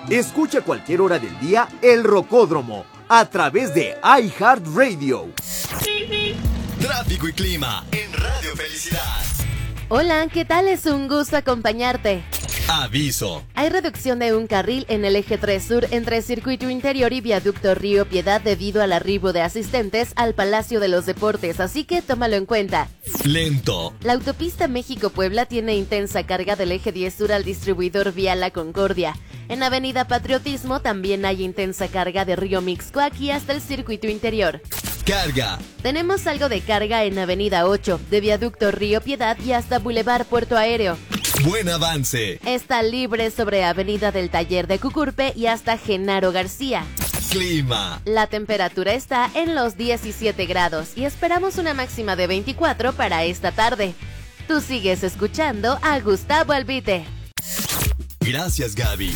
Escucha a cualquier hora del día El Rocódromo a través de iHeartRadio. Tráfico y clima en Radio Felicidad. Hola, ¿qué tal? Es un gusto acompañarte. Aviso. Hay reducción de un carril en el eje 3 sur entre Circuito Interior y Viaducto Río Piedad debido al arribo de asistentes al Palacio de los Deportes, así que tómalo en cuenta. Lento. La autopista México-Puebla tiene intensa carga del eje 10 sur al distribuidor Vial La Concordia. En Avenida Patriotismo también hay intensa carga de Río Mixcoac y hasta el Circuito Interior. Carga. Tenemos algo de carga en Avenida 8, de Viaducto Río Piedad y hasta Boulevard Puerto Aéreo. Buen avance. Está libre sobre Avenida del Taller de Cucurpe y hasta Genaro García. Clima. La temperatura está en los 17 grados y esperamos una máxima de 24 para esta tarde. Tú sigues escuchando a Gustavo Albite. Gracias, Gaby.